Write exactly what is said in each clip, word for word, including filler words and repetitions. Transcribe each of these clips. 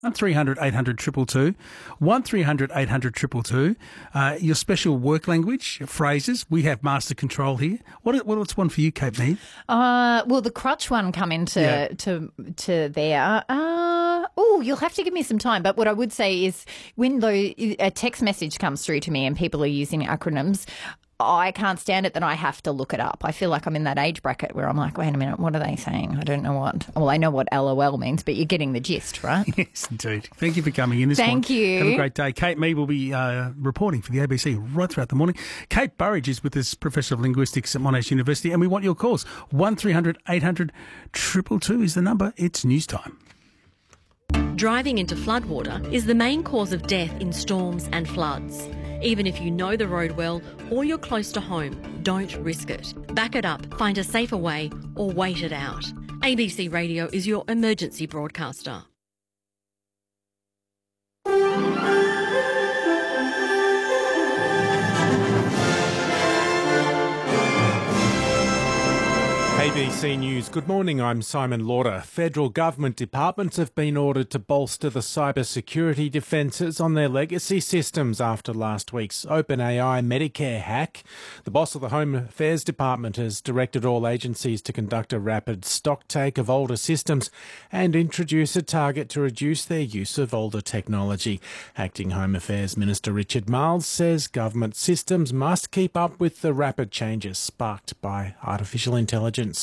one three hundred eight hundred two two two, one three hundred eight hundred two two two. Uh, your special work language, phrases. We have master control here. What, what's one for you, Kate Mead? Uh, will the crutch one come into Yeah. to to there? Uh, oh, you'll have to give me some time. But what I would say is when the, a text message comes through to me and people are using acronyms, I can't stand it, then I have to look it up. I feel like I'm in that age bracket where I'm like, wait a minute, what are they saying? I don't know what. Well, I know what L O L means, but you're getting the gist, right? Yes, indeed. Thank you for coming in this Thank morning. you. Have a great day. Kate Mead will be uh, reporting for the A B C right throughout the morning. Kate Burridge is with us, Professor of Linguistics at Monash University, and we want your calls. one three hundred eight hundred two two two is the number. It's news time. Driving into floodwater is the main cause of death in storms and floods. Even if you know the road well or you're close to home, don't risk it. Back it up, find a safer way, or wait it out. A B C Radio is your emergency broadcaster. A B C News. Good morning, I'm Simon Lauder. Federal government departments have been ordered to bolster the cybersecurity defences on their legacy systems after last week's OpenAI Medicare hack. The boss of the Home Affairs Department has directed all agencies to conduct a rapid stocktake of older systems and introduce a target to reduce their use of older technology. Acting Home Affairs Minister Richard Marles says government systems must keep up with the rapid changes sparked by artificial intelligence.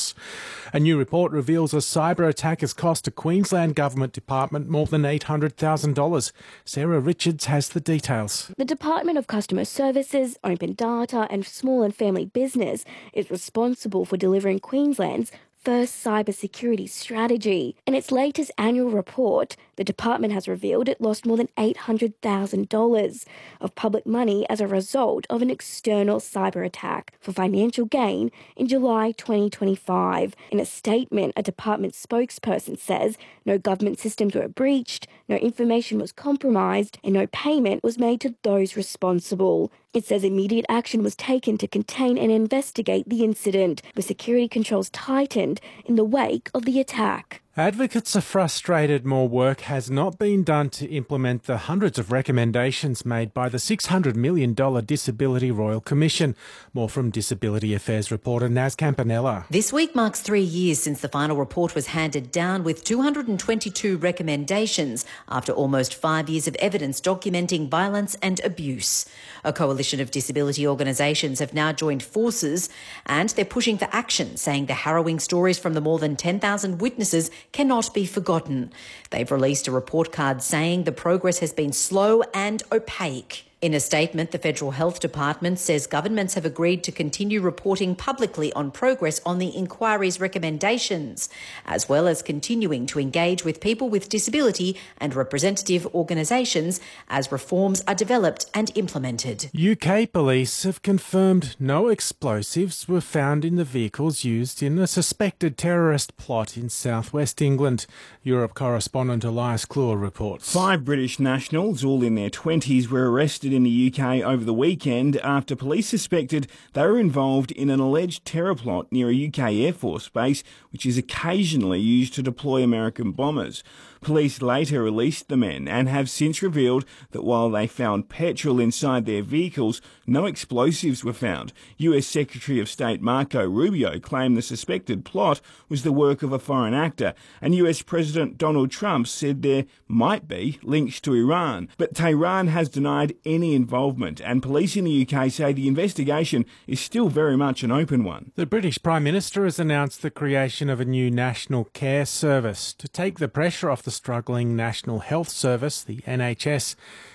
A new report reveals a cyber attack has cost a Queensland government department more than eight hundred thousand dollars. Sarah Richards has the details. The Department of Customer Services, Open Data and Small and Family Business is responsible for delivering Queensland's first cybersecurity strategy. In its latest annual report, the department has revealed it lost more than eight hundred thousand dollars of public money as a result of an external cyber attack for financial gain in July twenty twenty-five. In a statement, a department spokesperson says no government systems were breached, no information was compromised, and no payment was made to those responsible. It says immediate action was taken to contain and investigate the incident, with security controls tightened in the wake of the attack. Advocates are frustrated more work has not been done to implement the hundreds of recommendations made by the six hundred million dollars Disability Royal Commission. More from Disability Affairs reporter Naz Campanella. This week marks three years since the final report was handed down with two hundred twenty-two recommendations after almost five years of evidence documenting violence and abuse. A coalition of disability organisations have now joined forces and they're pushing for action, saying the harrowing stories from the more than ten thousand witnesses cannot be forgotten. They've released a report card saying the progress has been slow and opaque. In a statement, the Federal Health Department says governments have agreed to continue reporting publicly on progress on the inquiry's recommendations, as well as continuing to engage with people with disability and representative organisations as reforms are developed and implemented. U K police have confirmed no explosives were found in the vehicles used in a suspected terrorist plot in southwest England. Europe correspondent Elias Kluwer reports. Five British nationals, all in their twenties, were arrested in the U K over the weekend after police suspected they were involved in an alleged terror plot near a U K Air Force base, which is occasionally used to deploy American bombers. Police later released the men and have since revealed that while they found petrol inside their vehicles, no explosives were found. U S Secretary of State Marco Rubio claimed the suspected plot was the work of a foreign actor, and U S President Donald Trump said there might be links to Iran. But Tehran has denied any involvement, and police in the U K say the investigation is still very much an open one. The British Prime Minister has announced the creation of a new national care service to take the pressure off the struggling National Health Service, the N H S.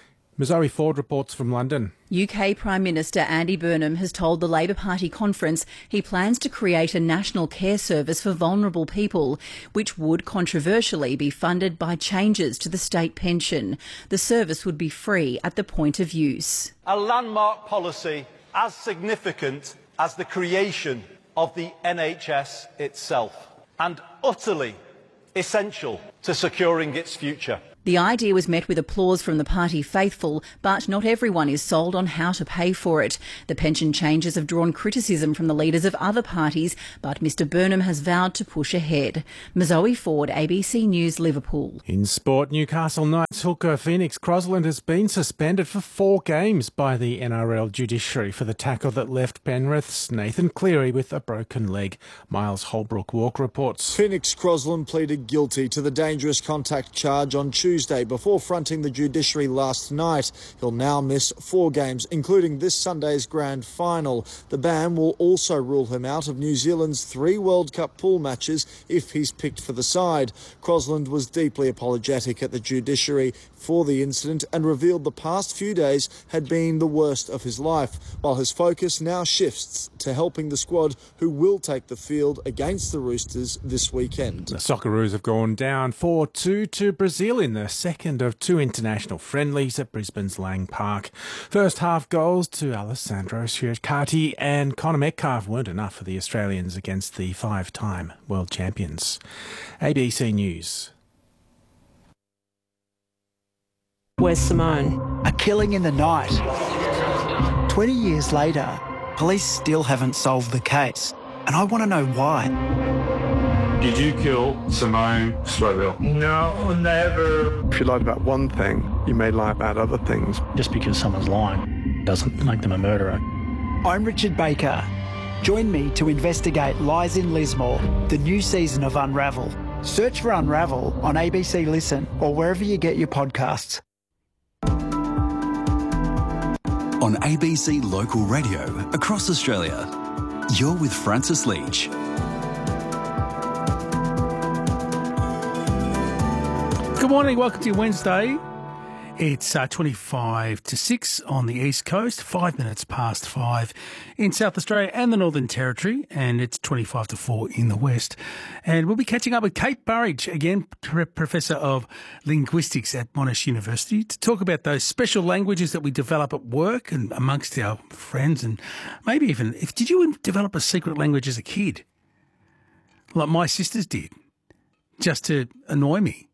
Zoe Ford reports from London. U K Prime Minister Andy Burnham has told the Labor Party conference he plans to create a national care service for vulnerable people, which would controversially be funded by changes to the state pension. The service would be free at the point of use. A landmark policy as significant as the creation of the N H S itself, and utterly essential to securing its future. The idea was met with applause from the party faithful, but not everyone is sold on how to pay for it. The pension changes have drawn criticism from the leaders of other parties, but Mr Burnham has vowed to push ahead. Mazoe Ford, A B C News, Liverpool. In sport, Newcastle Knights hooker Phoenix Crosland has been suspended for four games by the N R L judiciary for the tackle that left Penrith's Nathan Cleary with a broken leg. Miles Holbrook Walk reports. Phoenix Crosland pleaded guilty to the dangerous contact charge on Tuesday before fronting the judiciary last night. He'll now miss four games, including this Sunday's grand final. The ban will also rule him out of New Zealand's three World Cup pool matches if he's picked for the side. Crosland was deeply apologetic at the judiciary for the incident and revealed the past few days had been the worst of his life, while his focus now shifts to helping the squad who will take the field against the Roosters this weekend. The Socceroos have gone down four two to Brazil in the second of two international friendlies at Brisbane's Lang Park. First half goals to Alessandro Sciaccardi and Conor Metcalfe weren't enough for the Australians against the five-time world champions. A B C News. Where's Simone? A killing in the night. twenty years later, police still haven't solved the case, and I want to know why. Did you kill Simone Slowell? No, never. If you lied about one thing, you may lie about other things. Just because someone's lying doesn't make them a murderer. I'm Richard Baker. Join me to investigate Lies in Lismore, the new season of Unravel. Search for Unravel on A B C Listen or wherever you get your podcasts. On A B C Local Radio across Australia, you're with Francis Leach. Good morning, welcome to Wednesday. It's uh, twenty-five to six on the East Coast, five minutes past five in South Australia and the Northern Territory, and it's twenty-five to four in the West. And we'll be catching up with Kate Burridge, again, Professor of Linguistics at Monash University, to talk about those special languages that we develop at work and amongst our friends, and maybe even, if did you develop a secret language as a kid? Like my sisters did, just to annoy me.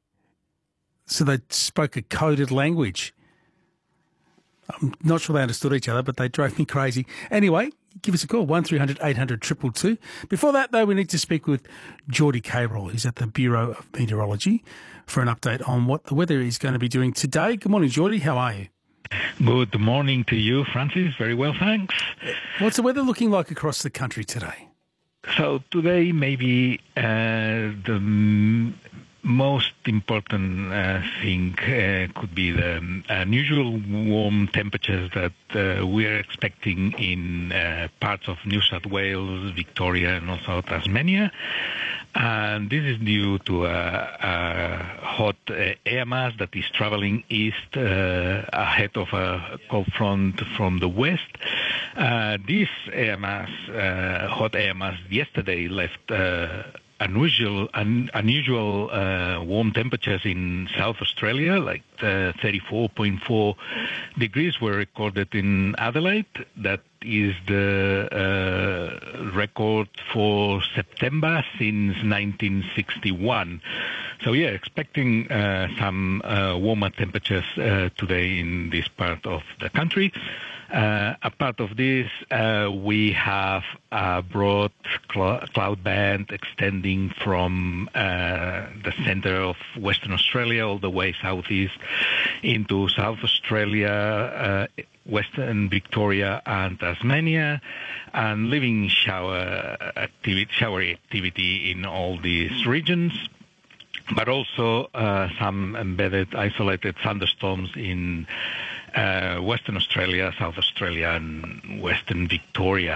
So they spoke a coded language. I'm not sure they understood each other, but they drove me crazy. Anyway, give us a call, one three hundred eight hundred two two two. Before that, though, we need to speak with Geordie Cabrol, who's at the Bureau of Meteorology, for an update on what the weather is going to be doing today. Good morning, Geordie. How are you? Good morning to you, Francis. Very well, thanks. What's the weather looking like across the country today? So today, maybe uh, the... M- Most important uh, thing uh, could be the um, unusual warm temperatures that uh, we are expecting in uh, parts of New South Wales, Victoria, and also Tasmania. And this is due to a, a hot uh, air mass that is traveling east uh, ahead of a cold front from the west. Uh, this air mass, uh, hot air mass, yesterday left uh, unusual un, unusual uh, warm temperatures in South Australia, like uh, thirty-four point four degrees were recorded in Adelaide. That is the uh, record for September since nineteen sixty-one. So yeah, expecting uh, some uh, warmer temperatures uh, today in this part of the country. Uh, a part of this, uh, we have a broad cl- cloud band extending from uh, the center of Western Australia all the way southeast into South Australia, uh, Western Victoria and Tasmania, and leaving shower activity, showery activity in all these regions, but also uh, some embedded isolated thunderstorms in Uh, Western Australia, South Australia, and Western Victoria.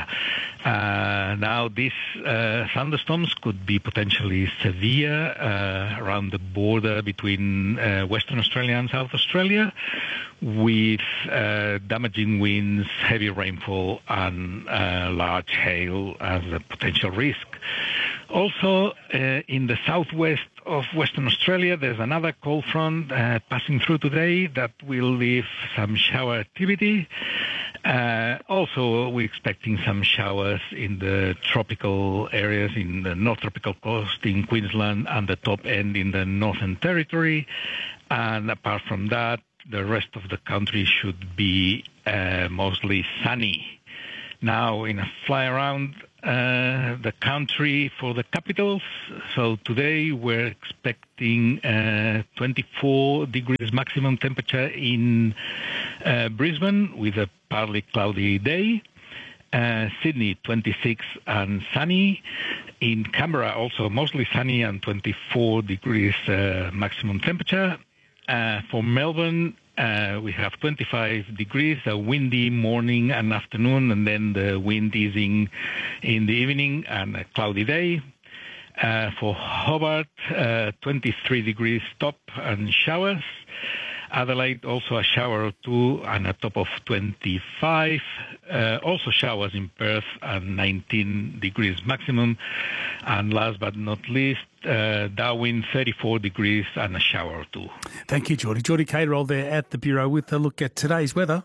Uh, now, these uh, thunderstorms could be potentially severe uh, around the border between uh, Western Australia and South Australia, with uh, damaging winds, heavy rainfall, and uh, large hail as a potential risk. Also, uh, in the southwest of Western Australia, there's another cold front uh, passing through today that will leave some shower activity. Uh, also, we're expecting some showers in the tropical areas, in the North Tropical Coast in Queensland and the top end in the Northern Territory. And apart from that, the rest of the country should be uh, mostly sunny. Now, in a fly around uh, the country for the capitals, so today we're expecting uh, twenty-four degrees maximum temperature in uh, Brisbane with a partly cloudy day. Uh, Sydney, twenty-six and sunny. In Canberra, also mostly sunny and twenty-four degrees uh, maximum temperature. Uh, for Melbourne, uh, we have twenty-five degrees, a windy morning and afternoon, and then the wind easing in the evening and a cloudy day. Uh, for Hobart, uh, twenty-three degrees top and showers. Adelaide, also a shower or two and a top of twenty-five. Uh, also showers in Perth and nineteen degrees maximum. And last but not least, uh, Darwin, thirty-four degrees and a shower or two. Thank you, Geordie. Geordie Caterall there at the Bureau with a look at today's weather.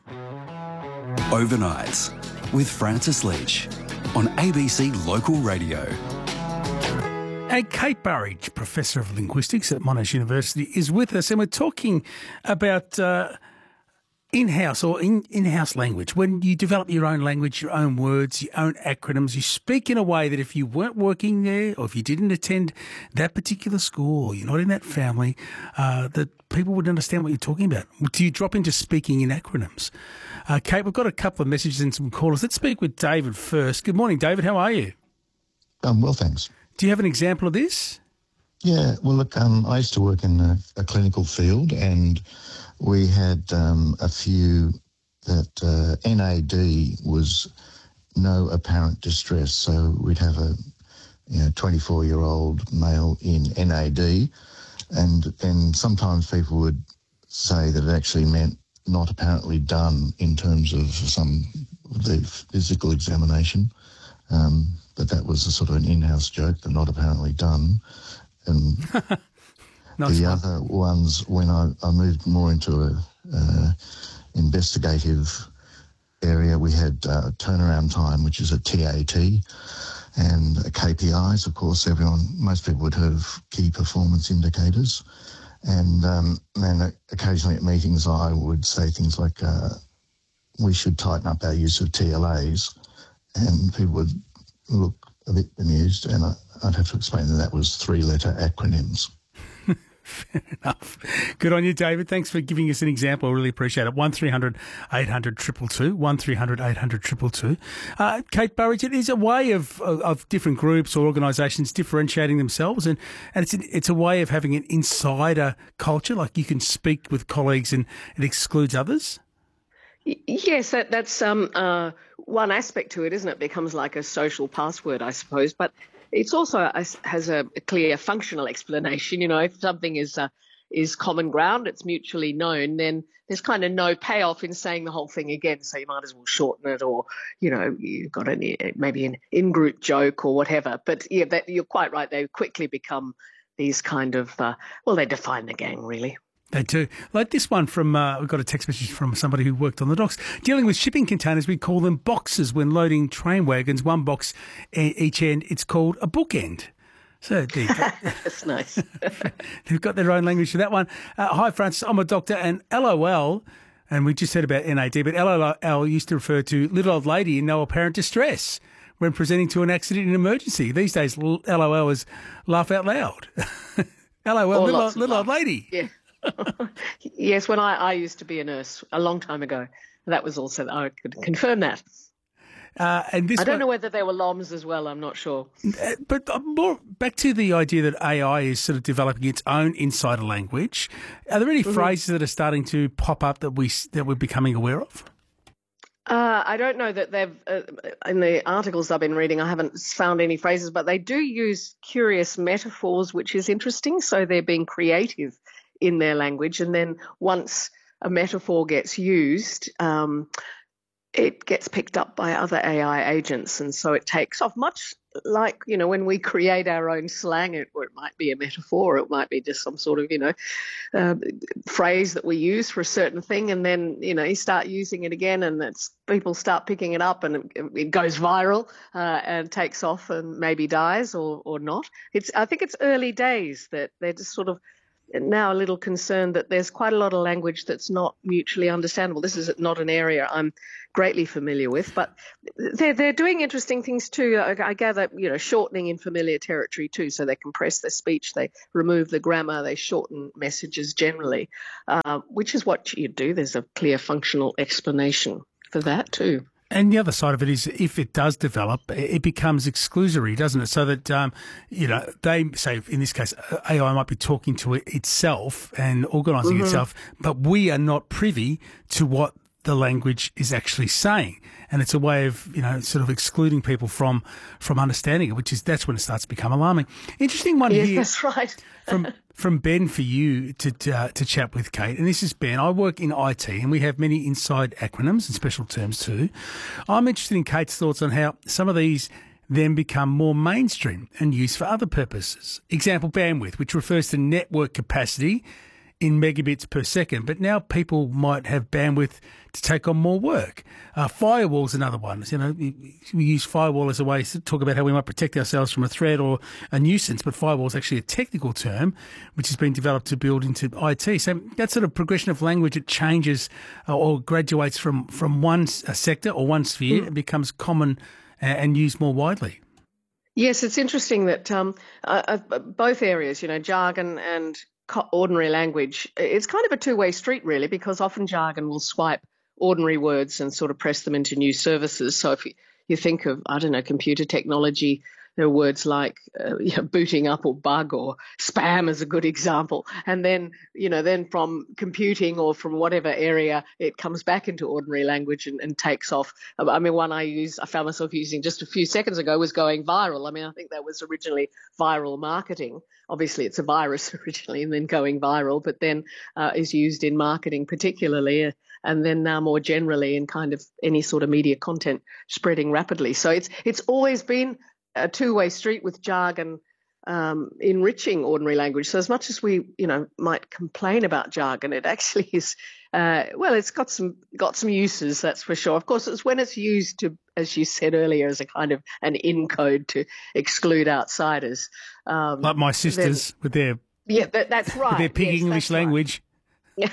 Overnights with Francis Leach on A B C Local Radio. And Kate Burridge, Professor of Linguistics at Monash University, is with us, and we're talking about uh, in-house or in, in-house language. When you develop your own language, your own words, your own acronyms, you speak in a way that if you weren't working there or if you didn't attend that particular school or you're not in that family, uh, that people would understand what you're talking about. Do you drop into speaking in acronyms? Uh, Kate, we've got a couple of messages and some callers. Let's speak with David first. Good morning, David. How are you? Um, well, thanks. Do you have an example of this? Yeah, well, look, um, I used to work in a, a clinical field, and we had um, a few that uh, N A D was no apparent distress. So we'd have a you know twenty-four-year-old male in N A D, and then sometimes people would say that it actually meant not apparently done in terms of some of the physical examination. Um, but that was a sort of an in-house joke, the not apparently done. And nice the one. other ones, when I, I moved more into a uh, investigative area, we had uh, turnaround time, which is a T A T, and uh, K P Is. Of course, everyone, most people would heard of key performance indicators. And um, then occasionally at meetings, I would say things like, uh, we should tighten up our use of T L As. And people would look a bit bemused, and I, I'd have to explain that that was three-letter acronyms. Fair enough. Good on you, David. Thanks for giving us an example. I really appreciate it. one three hundred eight hundred two two two, one three hundred eight hundred two two two. Uh, Kate Burridge, it is a way of, of, of different groups or organisations differentiating themselves, and, and it's, an, it's a way of having an insider culture, like you can speak with colleagues and it excludes others? Yes, that, that's um, uh, one aspect to it, isn't it? It becomes like a social password, I suppose. But it's also a, has a clear functional explanation. You know, if something is uh, is common ground, it's mutually known, then there's kind of no payoff in saying the whole thing again. So you might as well shorten it, or you know, you've got an, maybe an in-group joke or whatever. But yeah, that, you're quite right. They quickly become these kind of uh, well, they define the gang really. They do. Like this one from, uh, we've got a text message from somebody who worked on the docks. Dealing with shipping containers, we call them boxes when loading train wagons. One box each end, it's called a bookend. So there you go. That's nice. They've got their own language for that one. Uh, hi, Francis. I'm a doctor, and L O L, and we just said about N A D, but L O L used to refer to little old lady in no apparent distress when presenting to an accident in emergency. These days, L O L is laugh out loud. L O L, Or little, lots of little old laughs. lady. Yeah. Yes, when I, I used to be a nurse a long time ago, that was also, I could confirm that. Uh, and this I don't one, know whether there were L O Ms as well, I'm not sure. Uh, But uh, more back to the idea that A I is sort of developing its own insider language. Are there any Mhm. phrases that are starting to pop up that we that we're becoming aware of? Uh, I don't know that they've, uh, in the articles I've been reading, I haven't found any phrases, but they do use curious metaphors, which is interesting. So they're being creative in their language. And then once a metaphor gets used, um, it gets picked up by other A I agents. And so it takes off, much like, you know, when we create our own slang, it, or it might be a metaphor, it might be just some sort of, you know, uh, phrase that we use for a certain thing. And then, you know, you start using it again and it's, people start picking it up and it, it goes viral uh, and takes off and maybe dies or, or not. It's, I think it's early days that they're just sort of now a little concerned that there's quite a lot of language that's not mutually understandable. This is not an area I'm greatly familiar with, but they're, they're doing interesting things too. I, I gather, you know, shortening in familiar territory too, so they compress their speech, they remove the grammar, they shorten messages generally, uh, which is what you do. There's a clear functional explanation for that too. And the other side of it is, if it does develop, it becomes exclusory, doesn't it? So that, um, you know, they say, in this case, A I might be talking to it itself and organising Mm-hmm. itself, but we are not privy to what the language is actually saying. And it's a way of, you know, sort of excluding people from from understanding it, which is, that's when it starts to become alarming. Interesting one Yes, here. that's right. from from Ben for you to to, uh, to chat with Kate. And this is Ben. I work in I T and we have many inside acronyms and special terms too. I'm interested in Kate's thoughts on how some of these then become more mainstream and used for other purposes. Example, bandwidth, which refers to network capacity in megabits per second, but now people might have bandwidth to take on more work. Uh, firewall's another one. You know, we use firewall as a way to talk about how we might protect ourselves from a threat or a nuisance, but firewall is actually a technical term which has been developed to build into I T. So that sort of progression of language, it changes uh, or graduates from, from one uh, sector or one sphere mm. and becomes common and, and used more widely. Yes, it's interesting that um, uh, uh, both areas, you know, jargon and ordinary language, it's kind of a two-way street really, because often jargon will swipe ordinary words and sort of press them into new services. So if you, you think of, I don't know, computer technology, there are words like uh, you know, booting up or bug or spam is a good example. And then, you know, then from computing or from whatever area, it comes back into ordinary language and, and takes off. I mean, one I use, I found myself using just a few seconds ago was going viral. I mean, I think that was originally viral marketing. Obviously, it's a virus originally and then going viral, but then uh, is used in marketing particularly, uh, and then now more generally in kind of any sort of media content spreading rapidly. So it's it's always been a two-way street with jargon um, enriching ordinary language. So as much as we, you know, might complain about jargon, it actually is, uh, well, it's got some got some uses, that's for sure. Of course, it's when it's used to, as you said earlier, as a kind of an in code to exclude outsiders. Um, like my sisters then, with their yeah, that, that's right. with their pig yes, English language. Right.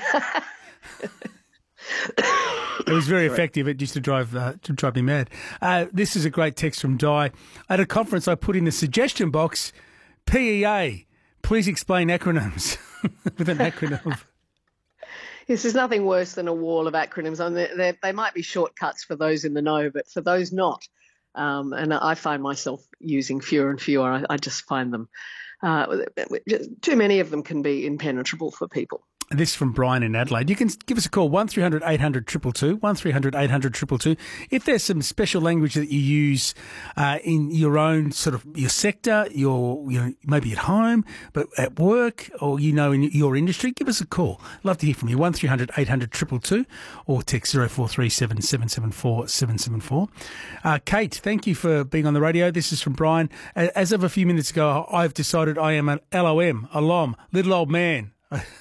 It was very effective. It used to drive uh, to drive me mad. Uh, this is a great text from Di. At a conference, I put in the suggestion box, P E A, please explain acronyms, with an acronym. Yes, there's nothing worse than a wall of acronyms. I mean, they, they might be shortcuts for those in the know, but for those not, um, and I find myself using fewer and fewer. I, I just find them, uh, too many of them can be impenetrable for people. This from Brian in Adelaide. You can give us a call, one three hundred eight hundred two two two, one three hundred eight hundred two two two. If there's some special language that you use uh, in your own sort of your sector, your you know maybe at home, but at work, or you know in your industry, give us a call. Love to hear from you. one three hundred eight hundred two two two or text zero four three seven seven seven four seven seven four. Uh, Kate, thank you for being on the radio. This is from Brian. As of a few minutes ago, I've decided I am an L O M, a L O M, little old man.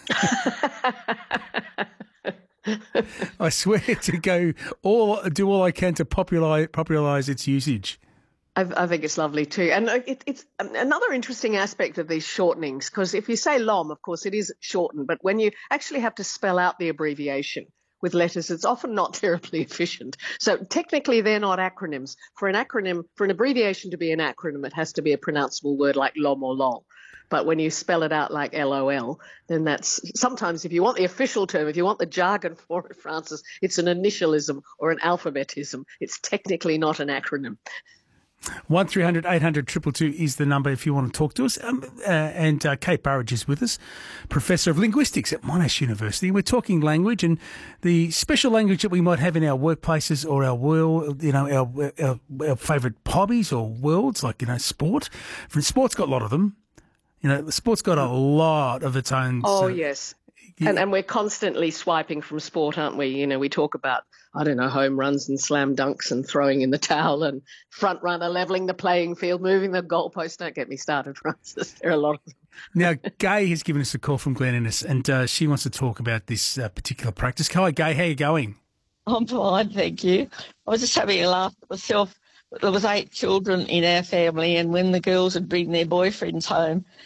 I swear to go all do all I can to popularize popularize its usage. I, I think it's lovely too, and it, it's another interesting aspect of these shortenings, because if you say L O M, of course it is shortened, but when you actually have to spell out the abbreviation with letters, it's often not terribly efficient. So technically they're not acronyms. For an acronym, for an abbreviation to be an acronym, it has to be a pronounceable word like L O M or L O L. But when you spell it out like L O L, then that's sometimes, if you want the official term, if you want the jargon for it, Francis, it's an initialism or an alphabetism. It's technically not an acronym. one three hundred eight hundred two two two is the number if you want to talk to us. Um, uh, and uh, Kate Burridge is with us, Professor of Linguistics at Monash University. We're talking language and the special language that we might have in our workplaces or our world, you know, our, our, our favourite hobbies or worlds, like, you know, sport. For sport's got a lot of them. You know, the sport's got a lot of its own. Oh, so, yes. yeah. And and we're constantly swiping from sport, aren't we? You know, we talk about, I don't know, home runs and slam dunks and throwing in the towel and front runner, levelling the playing field, moving the goalpost. Don't get me started, Francis. There are a lot of them. Now, Gay has given us a call from Glen Innes, and uh, she wants to talk about this uh, particular practice. Hi, Gay. How are you going? I'm fine, thank you. I was just having a laugh at myself. There was eight children in our family, and when the girls would bring their boyfriends home,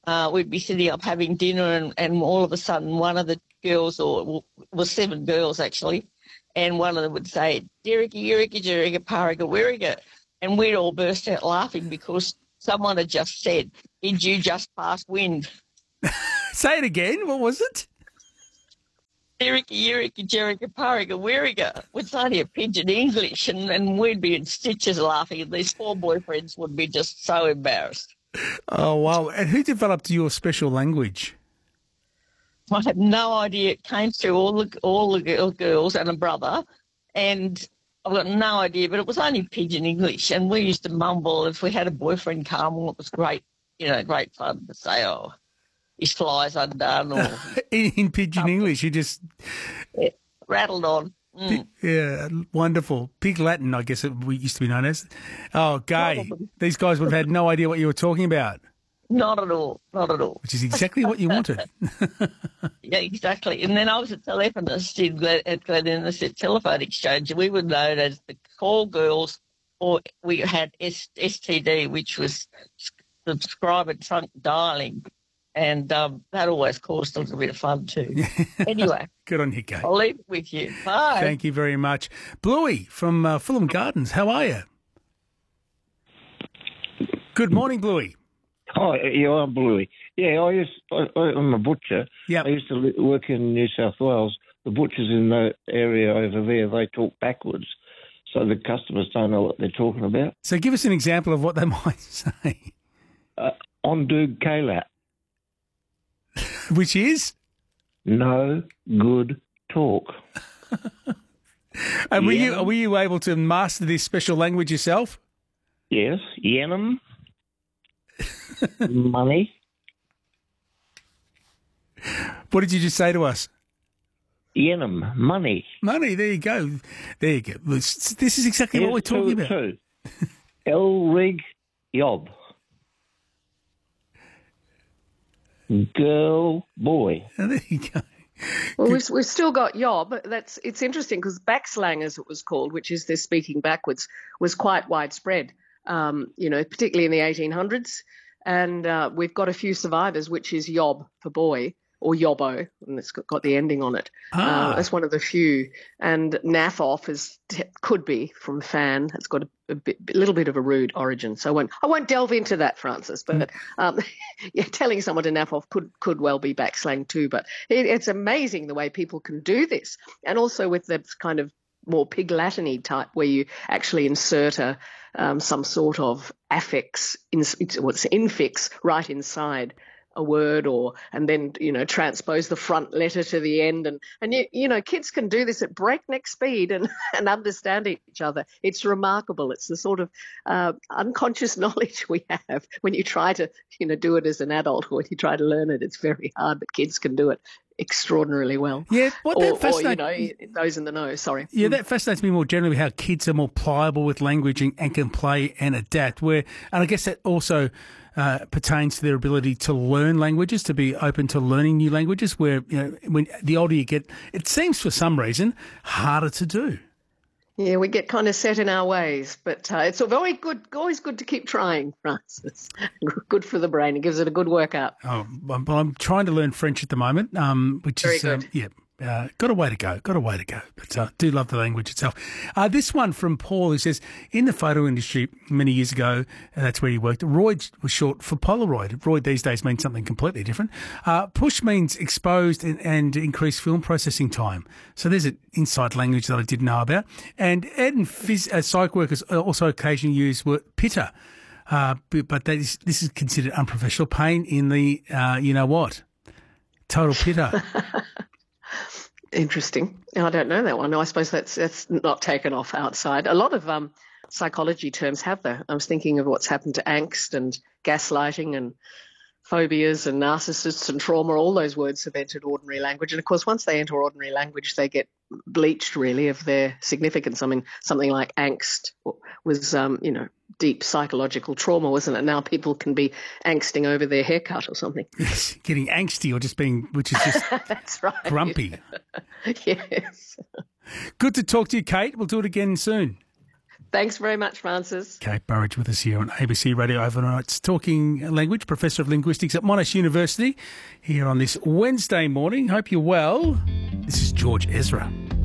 uh, we'd be sitting up having dinner, and, and all of a sudden one of the girls, or well, seven girls actually, and one of them would say, "Dirika, Yurika, Jirika, Parika, Wirika," and we'd all burst out laughing because someone had just said, "Did you just pass wind?" Say it again. What was it? Dirika, Yurika, Jirika, Parika, Wirika. It's only a pidgin English, and, and we'd be in stitches laughing, and these four boyfriends would be just so embarrassed. Oh, wow. And who developed your special language? I have no idea. It came through all the all the girl, girls and a brother, and I've got no idea. But it was only pidgin English, and we used to mumble if we had a boyfriend come. Well, it was great, you know, great fun to say, "Oh, his fly's undone," or in, in pidgin um, English, you just yeah, rattled on. Mm. Yeah, wonderful. Pig Latin, I guess it used to be known as. Oh, gay. Probably. These guys would have had no idea what you were talking about. Not at all, not at all. Which is exactly what you wanted. Yeah, exactly. And then I was a telephonist in Glen, at Glen Innes at Telephone Exchange, and we were known as the call girls, or we had S- STD, which was subscriber trunk dialing, and um, that always caused a little bit of fun too. Anyway. Good on you, Kate. I'll leave it with you. Bye. Thank you very much. Bluey from uh, Fulham Gardens, how are you? Good morning, Bluey. Oh, yeah, I'm Bluey. Yeah, I used, I, I'm a butcher. Yep. I used to li- work in New South Wales. The butchers in the area over there, they talk backwards, so the customers don't know what they're talking about. So give us an example of what they might say. Uh, Ondoog Kalat. Which is? No good talk. And were you, were you able to master this special language yourself? Yes. Yenum. Money. What did you just say to us? Yenum. Money. Money. There you go. There you go. This is exactly Here's what we're talking two, about. Two. Elrig Yob. Girl, boy. Oh, there you go. Well, we've, we've still got yob. That's it's interesting because backslang, as it was called, which is this speaking backwards, was quite widespread. Um, you know, particularly in the eighteen hundreds, and uh, we've got a few survivors, which is yob for boy or yobbo, and it's got, got the ending on it. Ah. Uh, that's one of the few. And naff off is could be from fan. It's got a, a, bit, a little bit of a rude origin, so I won't I won't delve into that, Francis. But um, yeah, telling someone to naff off could could well be backslang too. But it, it's amazing the way people can do this, and also with the kind of more Pig Latin-y type where you actually insert a um, some sort of affix, in, what's infix right inside a word, or and then you know transpose the front letter to the end, and and you, you know kids can do this at breakneck speed and and understand each other. It's remarkable. It's the sort of uh, unconscious knowledge we have when you try to you know do it as an adult, or when you try to learn it. It's very hard, but kids can do it extraordinarily well. Yeah, what that or, fascinates or, you know, those in the know. Sorry. Yeah, that fascinates me more generally how kids are more pliable with language and, and can play and adapt. Where, and I guess that also uh, pertains to their ability to learn languages, to be open to learning new languages. Where you know, when the older you get, it seems for some reason harder to do. Yeah, we get kind of set in our ways, but uh, it's very good, always good to keep trying, Francis. Good for the brain. It gives it a good workout. Oh, well, I'm trying to learn French at the moment, um, which Very is, good. Um, yeah, uh, got a way to go, got a way to go. But I uh, do love the language itself. Uh, this one from Paul, who says, in the photo industry many years ago, and that's where he worked, Roid was short for Polaroid. Roid these days means something completely different. Uh, push means exposed and, and increased film processing time. So there's an inside language that I didn't know about. And ed and phys, uh, psych workers also occasionally use word pitter, uh, but, but that is, this is considered unprofessional. Pain in the, uh, you know what, total pitter. Interesting. I don't know that one. I suppose that's that's not taken off outside. A lot of um, psychology terms have that. I was thinking of what's happened to angst and gaslighting and phobias and narcissists and trauma. All those words have entered ordinary language. And, of course, once they enter ordinary language, they get bleached, really, of their significance. I mean, something like angst was, um, you know, deep psychological trauma, wasn't it? Now people can be angsting over their haircut or something. Yes, getting angsty or just being, which is just That's right. grumpy. Yes. Good to talk to you, Kate. We'll do it again soon. Thanks very much, Francis. Kate Burridge with us here on A B C Radio Overnights, talking language, Professor of Linguistics at Monash University, here on this Wednesday morning. Hope you're well. This is George Ezra.